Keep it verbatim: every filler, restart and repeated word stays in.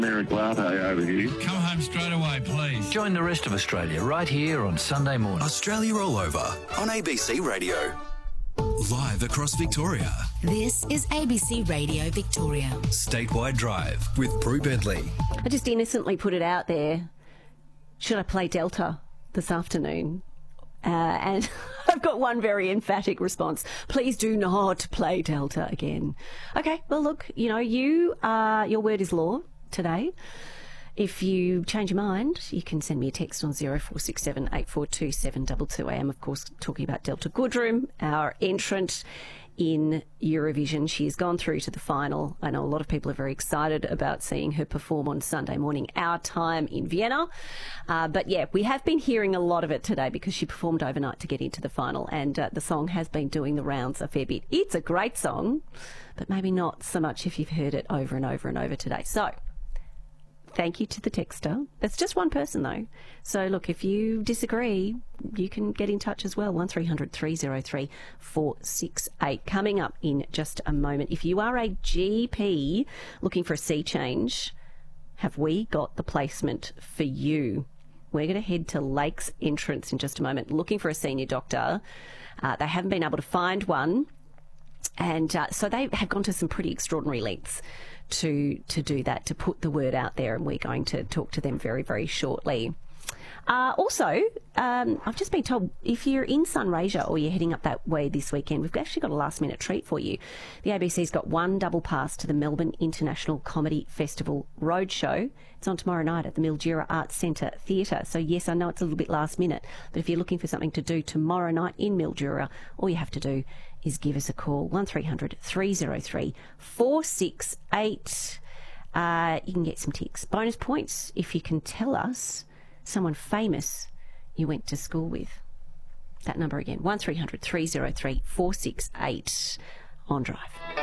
Eric Latte over here. Come home straight away, please. Join the rest of Australia right here on Sunday morning. Australia All Over on A B C Radio. Live across Victoria. This is A B C Radio Victoria. Statewide Drive with Prue Bentley. I just innocently put it out there. Should I play Delta this afternoon? Uh, and I've got one very emphatic response. Please do not play Delta again. Okay, well, look, you know, you uh, your word is law today. If you change your mind, you can send me a text on zero four six seven eight four two seven two two. I am, of course, talking about Delta Goodrem, our entrant in Eurovision. She has gone through to the final. I know a lot of people are very excited about seeing her perform on Sunday morning, our time in Vienna. Uh, but yeah, we have been hearing a lot of it today because she performed overnight to get into the final, and uh, the song has been doing the rounds a fair bit. It's a great song, but maybe not so much if you've heard it over and over and over today. So thank you to the texter. That's just one person, though. So, look, if you disagree, you can get in touch as well. one three hundred three oh three four six eight. Coming up in just a moment. If you are a G P looking for a sea change, have we got the placement for you? We're going to head to Lakes Entrance in just a moment, looking for a senior doctor. Uh, they haven't been able to find one. And uh, so they have gone to some pretty extraordinary lengths to to do that, to put the word out there, and we're going to talk to them very, very shortly. Uh, also, um, I've just been told if you're in Sunraysia or you're heading up that way this weekend, we've actually got a last-minute treat for you. The A B C's got one double pass to the Melbourne International Comedy Festival Roadshow. It's on tomorrow night at the Mildura Arts Centre Theatre. So, yes, I know it's a little bit last minute, but if you're looking for something to do tomorrow night in Mildura, all you have to do is give us a call, one three hundred three oh three four six eight. Uh, you can get some ticks. Bonus points if you can tell us someone famous you went to school with. That number again, one three hundred three oh three four six eight on Drive.